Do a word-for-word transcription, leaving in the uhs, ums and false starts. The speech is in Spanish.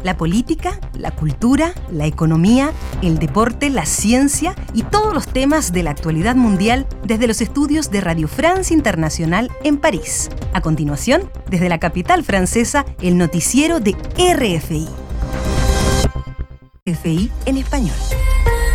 La política, la cultura, la economía, el deporte, la ciencia y todos los temas de la actualidad mundial desde los estudios de Radio France Internacional en París. A continuación, desde la capital francesa, el noticiero de R F I. R F I en español.